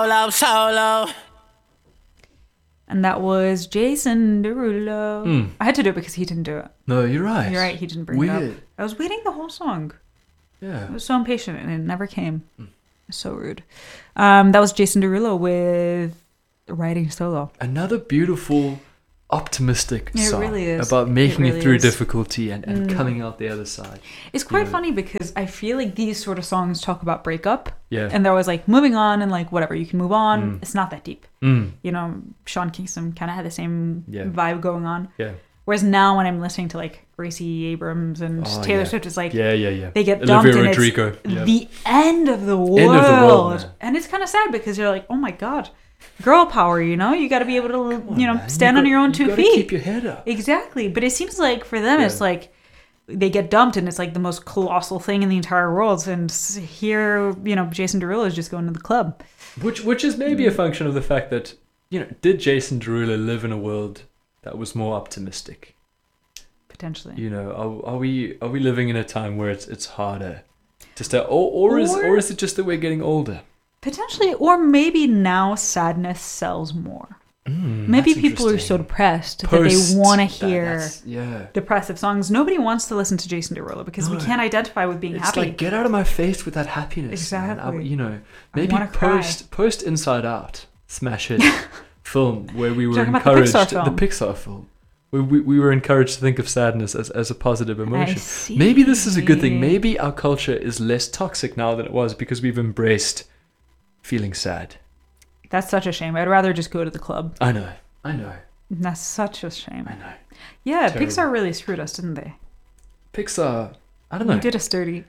solo, solo. And that was Jason Derulo. I had to do it because he didn't do it. No, you're right. You're right, he didn't bring it Weird. up. I was waiting the whole song. Yeah. I was so impatient and it never came. So rude. That was Jason Derulo with Riding Solo. Another beautiful, optimistic It song really is. about making It really through is. difficulty and coming out the other side. It's quite know. funny because I feel like these sort of songs talk about breakup. Yeah. And they're always like moving on and like whatever, you can move on. It's not that deep. Mm. You know, Sean Kingston kind of had the same Yeah. vibe going on. Yeah. Whereas now when I'm listening to like Gracie Abrams and Oh, Taylor yeah. Swift, it's like Yeah, yeah, yeah. they get dumped Olivia and Rodrigo. it's Yeah. the end of the world. End of the world, man. And it's kind of sad because you're like, oh my God, girl power, you know? You got to be able to, Come on, you know, man. stand You on got- your own you 2 gotta feet. keep your head up. Exactly. But it seems like for them, it's Yeah. like they get dumped and it's like the most colossal thing in the entire world. And here, you know, Jason Derulo is just going to the club. Which is maybe a function of the fact that, you know, did Jason Derulo live in a world that was more optimistic? Potentially. You know, are we living in a time where it's harder to stay, or is it just that we're getting older? Potentially. Or maybe now sadness sells more. Maybe That's people are so interesting. depressed that Post they want to that, hear that's- yeah. depressive songs. Nobody wants to listen to Jason Derulo because we No. can't identify with being It's happy. like, get out of my face with that happiness. man. Exactly. You know, I maybe wanna cry. post Inside Out, smash hit film where we were Talking about the encouraged, Pixar film. the Pixar film. We were encouraged to think of sadness as a positive emotion. see. Maybe this is a good thing. Maybe our culture is less toxic now than it was because we've embraced feeling sad. That's such a shame. I'd rather just go to the club. I know. That's such a shame. I know. Yeah, Terrible. Pixar really screwed us, didn't they? Pixar, I don't know. You did us dirty.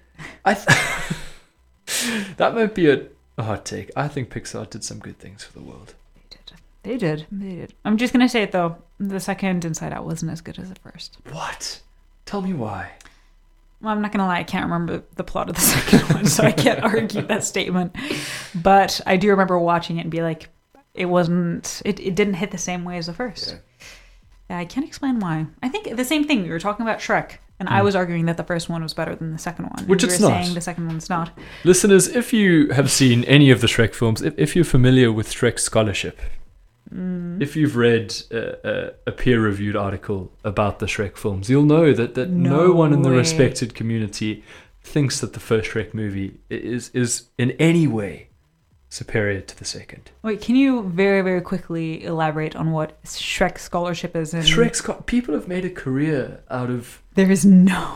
That might be a hot take. I think Pixar did some good things for the world. They did. I'm just going to say it, though. The second Inside Out wasn't as good as the first. What? Tell me why. Well, I'm not going to lie. I can't remember the plot of the second one, so I can't argue that statement. But I do remember watching it and be like, it didn't hit the same way as the first. Yeah, I can't explain why. I think the same thing. We were talking about Shrek, and I was arguing that the first one was better than the second one. Which and it's you were not. saying the second one's not. Listeners, if you have seen any of the Shrek films, if you're familiar with Shrek scholarship, if you've read a peer-reviewed article about the Shrek films, you'll know that no one in the way. respected community thinks that the first Shrek movie is in any way superior to the second. Wait, can you very, very quickly elaborate on what Shrek scholarship is? And People have made a career out of there is no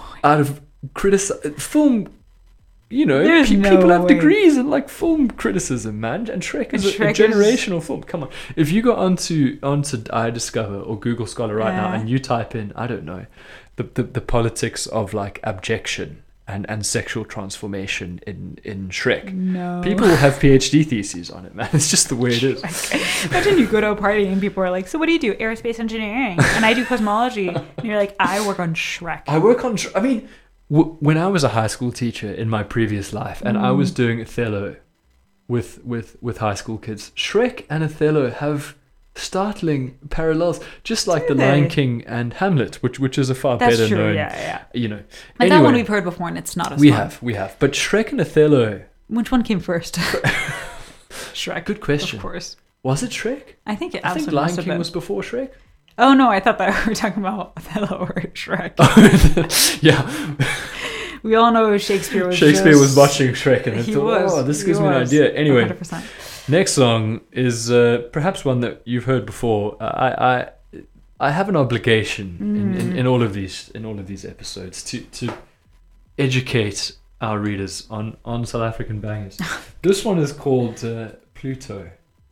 film. You know, There's no people have way. degrees in like film criticism, man. And Shrek is a Shrek is- generational film. Come on, if you go onto iDiscover or Google Scholar right now Yeah. and you type in, I don't know, the politics of like abjection and sexual transformation in Shrek, No. people have PhD theses on it, man. It's just the way it is. Imagine you go to a party and people are like, so what do you do? Aerospace engineering. And I do cosmology. And you're like, I work on Shrek. I work on. I mean, when I was a high school teacher in my previous life, and I was doing Othello with high school kids, Shrek and Othello have startling parallels, just like Do The Lion they? King and Hamlet, which is a far That's better true, known. yeah. You know, Like anyway, that one we've heard before and it's not as we fun. have, but Shrek and Othello. Which one came first? Shrek. Good question. Of course. Was it Shrek? I think it I think absolutely Lion must have King been. was before Shrek. Oh no, I thought that we were talking about Othello or Shrek. Yeah, We all know Shakespeare was was watching Shrek and He thought, was. oh, this He gives me an was. idea. Anyway, 100%. next song is perhaps one that you've heard before. I have an obligation in all of these episodes to educate our readers on South African bangers. This one is called Pluto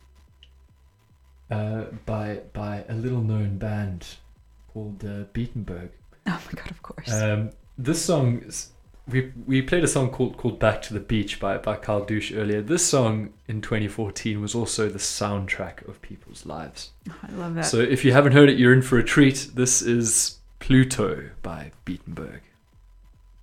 by a little known band called Beatenberg. Oh my god, of course. This song is, we played a song called Back to the Beach by Carl Douche earlier. This song in 2014 was also the soundtrack of people's lives. I love that. So if you haven't heard it, you're in for a treat. This is Pluto by Beatenberg.